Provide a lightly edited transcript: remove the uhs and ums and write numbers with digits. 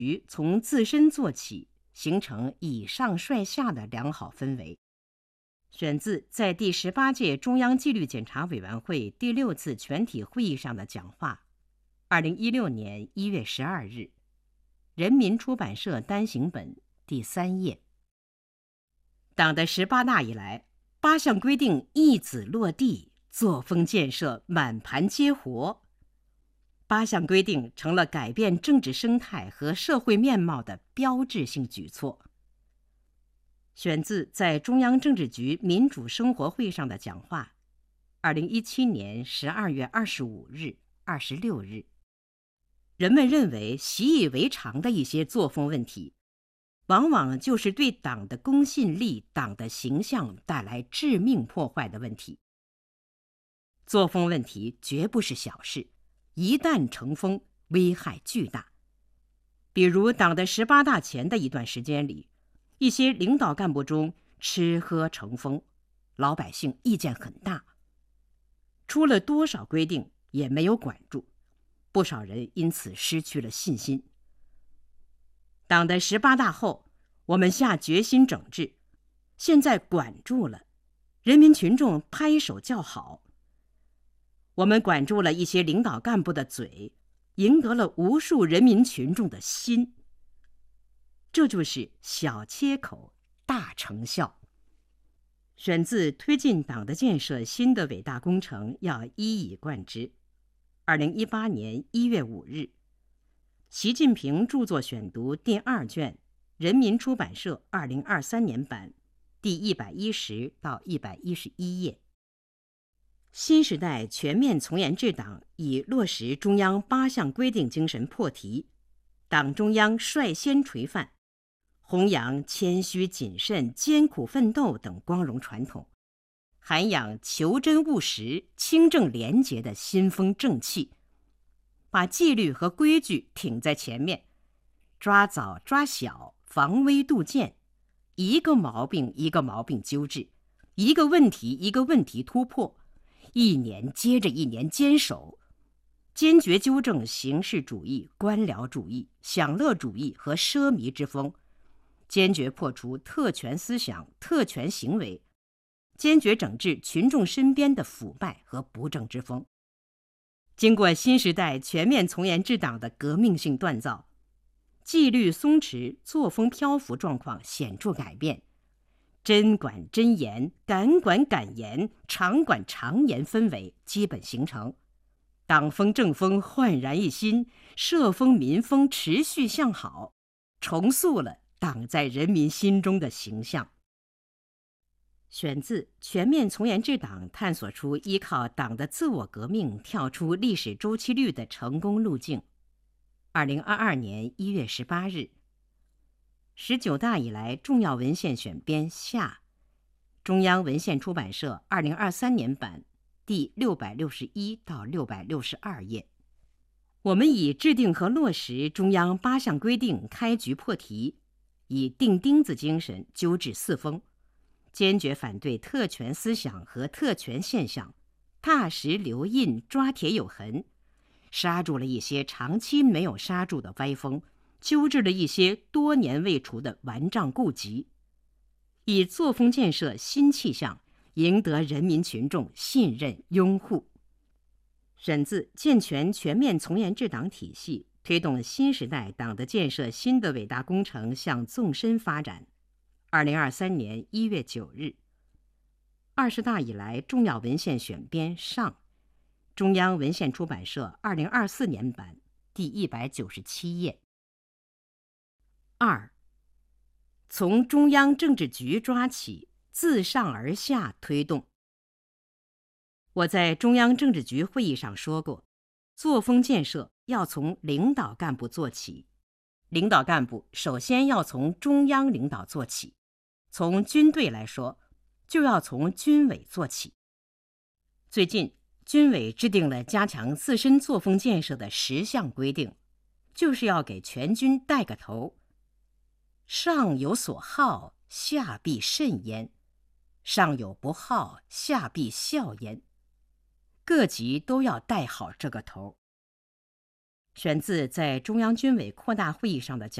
局从自身做起，形成以上率下的良好氛围。选自在第18届中央纪律检查委员会第6次全体会议上的讲话，2016年1月12日，人民出版社单行本第3页。党的18大以来，8项规定一子落地，作风建设满盘皆活。8项规定成了改变政治生态和社会面貌的标志性举措。选自在中央政治局民主生活会上的讲话，2017年12月25日、26日。人们认为习以为常的一些作风问题，往往就是对党的公信力、党的形象带来致命破坏的问题。作风问题绝不是小事，一旦成风，危害巨大。比如党的18大前的一段时间里，一些领导干部中吃喝成风，老百姓意见很大。出了多少规定也没有管住，不少人因此失去了信心。党的18大后，我们下决心整治，现在管住了，人民群众拍手叫好。我们管住了一些领导干部的嘴，赢得了无数人民群众的心。这就是小切口，大成效。选自推进党的建设新的伟大工程要一以贯之。2018年1月5日，习近平著作选读第2卷，人民出版社2023年版，第110到111页。新时代全面从严治党以落实中央8项规定精神破题，党中央率先垂范，弘扬谦虚谨慎、艰苦奋斗等光荣传统，涵养求真务实、清正廉洁的新风正气，把纪律和规矩挺在前面，抓早抓小，防微杜渐，一个毛病一个毛病纠治，一个问题一个问题突破，一年接着一年坚守，坚决纠正形式主义、官僚主义、享乐主义和奢靡之风，坚决破除特权思想、特权行为，坚决整治群众身边的腐败和不正之风。经过新时代全面从严治党的革命性锻造，纪律松弛、作风漂浮状况显著改变，真管真严、敢管敢严、常管常严氛围基本形成，党风政风焕然一新，社风民风持续向好，重塑了党在人民心中的形象。选自《全面从严治党探索出依靠党的自我革命跳出历史周期率的成功路径》，2022年1月18日。19大以来重要文献选编下，中央文献出版社2023年版，第661到662页。我们以制定和落实中央8项规定开局破题，以钉钉子精神纠治四风，坚决反对特权思想和特权现象，踏实留印抓铁有痕，刹住了一些长期没有刹住的歪风，纠治了一些多年未除的顽瘴痼疾，以作风建设新气象，赢得人民群众信任拥护。选自《健全全面从严治党体系，推动新时代党的建设新的伟大工程向纵深发展》，2023年1月9日。20大以来重要文献选编上，中央文献出版社2024年版，第197页。2. 从中央政治局抓起，自上而下推动。我在中央政治局会议上说过，作风建设要从领导干部做起，领导干部首先要从中央领导做起，从军队来说，就要从军委做起。最近，军委制定了加强自身作风建设的10项规定，就是要给全军带个头。上有所好，下必慎焉；上有不好，下必效焉。各级都要带好这个头。 选自在中央军委扩大会议上的讲